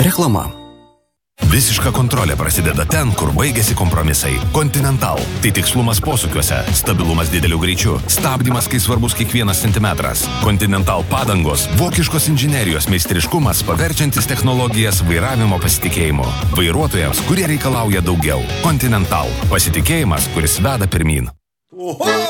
Reklama. Visiška kontrolė prasideda ten, kur baigėsi kompromisai. Continental. Tai tikslumas posūkiuose, stabilumas dideliu greičiu, stabdymas, kai svarbus kiekvienas centimetras. Continental padangos, vokiškos inžinerijos meistriškumas, paverčiantis technologijas vairavimo pasitikėjimu. Vairuotojams, kurie reikalauja daugiau. Continental. Pasitikėjimas, kuris veda pirmyn.